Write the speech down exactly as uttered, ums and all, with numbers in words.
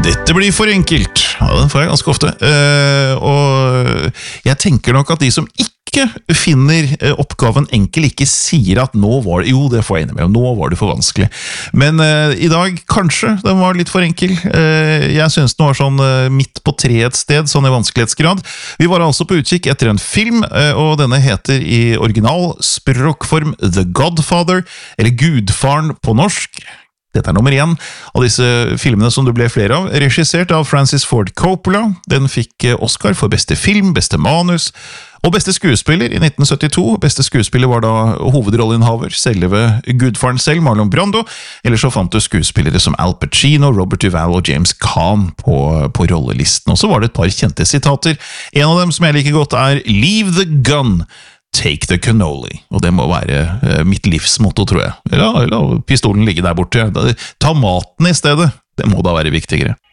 Dette blir for enkelt. Ja, den får jeg ganske ofte. Uh, og jeg tenker nok at de som ikke finner oppgaven enkel, ikke sier at nå var det, jo det får jeg inne med, nå var det for vanskelig. Men uh, i dag kanskje den var litt for enkel. Uh, jeg synes den var sånn uh, midt på tre et sted, sånn i vanskelighetsgrad. Vi var altså på utkikk etter en film, uh, og denne heter i original språkform The Godfather, eller Gudfaren på norsk. Dette er nummer én av disse filmene som det ble flere av, regissert av Francis Ford Coppola. Den fikk Oscar for beste film, beste manus, og beste skuespiller i nitten syttito. Beste skuespiller var da hovedrolleinnehaver, selve Gudfaren selv, Marlon Brando. Eller så fant du skuespillere som Al Pacino, Robert Duvall og James Caan på, på rollelisten. Og så var det et par kjente sitater. En av dem som jeg liker godt er «Leave the gun! Take the cannoli», og det må være uh, mitt livsmotto, tror jeg. Eller, eller pistolen ligger der borte. Ta maten i stedet, det må da være viktigere.